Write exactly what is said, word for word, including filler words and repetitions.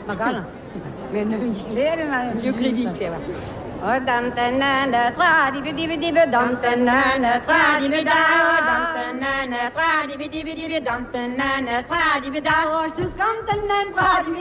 Magana. Men nu vinci kleren na. Più crediceva. O dam tenene tra di di di dam tenene tra di da dam tenene tra di di di dam tenene tra di da o su kam tenene tra di